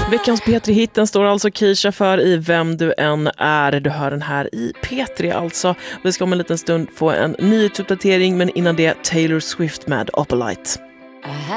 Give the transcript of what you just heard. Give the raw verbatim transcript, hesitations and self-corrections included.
Veckans P tre-hitten står alltså Keisha för i Vem du än är. Du hör den här i P tre alltså. Vi ska om en liten stund få en nyhetsuppdatering, men innan det Taylor Swift med Opalite.